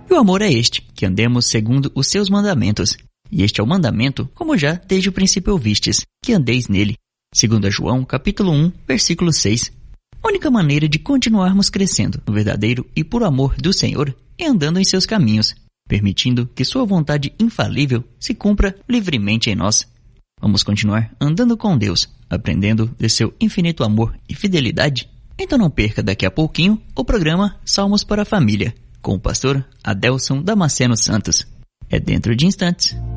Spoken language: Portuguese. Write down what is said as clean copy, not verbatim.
E o amor é este, que andemos segundo os seus mandamentos. E este é o mandamento, como já desde o princípio ouvistes, que andeis nele. 2 João, capítulo 1, versículo 6. A única maneira de continuarmos crescendo no verdadeiro e puro amor do Senhor é andando em seus caminhos, permitindo que sua vontade infalível se cumpra livremente em nós. Vamos continuar andando com Deus, aprendendo de seu infinito amor e fidelidade? Então não perca daqui a pouquinho o programa Salmos para a Família, com o pastor Adelson Damasceno Santos. É dentro de instantes.